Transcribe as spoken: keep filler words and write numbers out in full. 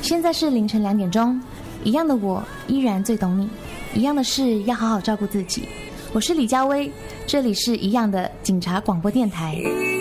现在是凌晨两点钟，一样的我依然最懂你，一样的事要好好照顾自己。我是李佳薇，这里是一样的警察广播电台。